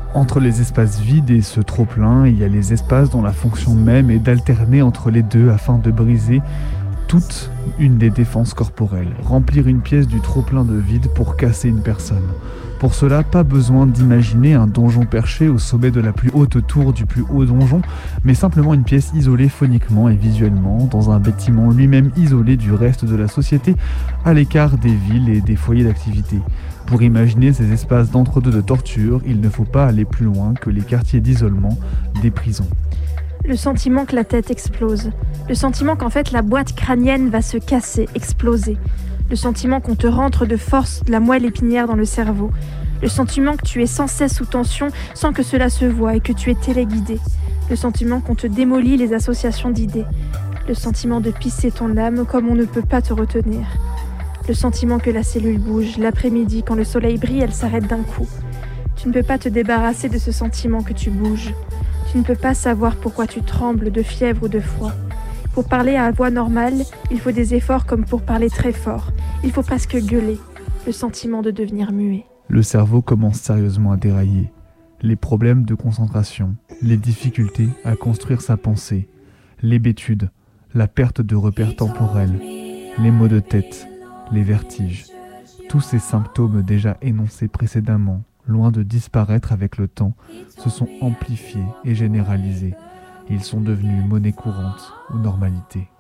Entre les espaces vides et ce trop-plein, il y a les espaces dont la fonction même est d'alterner entre les deux afin de briser toute une des défenses corporelles. Remplir une pièce du trop-plein de vide pour casser une personne. Pour cela, pas besoin d'imaginer un donjon perché au sommet de la plus haute tour du plus haut donjon, mais simplement une pièce isolée phoniquement et visuellement, dans un bâtiment lui-même isolé du reste de la société, à l'écart des villes et des foyers d'activité. Pour imaginer ces espaces d'entre-deux de torture, il ne faut pas aller plus loin que les quartiers d'isolement des prisons. Le sentiment que la tête explose. Le sentiment qu'en fait la boîte crânienne va se casser, exploser. Le sentiment qu'on te rentre de force de la moelle épinière dans le cerveau. Le sentiment que tu es sans cesse sous tension sans que cela se voie et que tu es téléguidé. Le sentiment qu'on te démolit les associations d'idées. Le sentiment de pisser ton âme comme on ne peut pas te retenir. Le sentiment que la cellule bouge. L'après-midi, quand le soleil brille, elle s'arrête d'un coup. Tu ne peux pas te débarrasser de ce sentiment que tu bouges. Tu ne peux pas savoir pourquoi tu trembles de fièvre ou de froid. Pour parler à voix normale, il faut des efforts comme pour parler très fort. Il faut presque gueuler, le sentiment de devenir muet. Le cerveau commence sérieusement à dérailler. Les problèmes de concentration, les difficultés à construire sa pensée, l'hébétude, la perte de repères temporels, les maux de tête, les vertiges. Tous ces symptômes déjà énoncés précédemment, loin de disparaître avec le temps, se sont amplifiés et généralisés. Ils sont devenus monnaie courante ou normalité.